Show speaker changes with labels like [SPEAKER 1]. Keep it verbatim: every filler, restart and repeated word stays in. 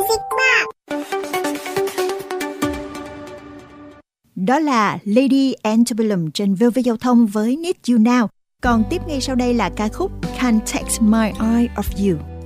[SPEAKER 1] Sigma.
[SPEAKER 2] Đó là Lady Antebellum trên vê o vê Giao thông với Need You Now. Còn tiếp ngay sau đây là ca khúc Can't Take My Eye Off You.